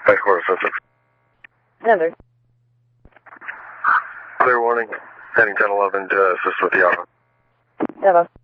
Bancorp Sussex. Heather. Clear warning. Heading 1011 to assist with the auto. Hello.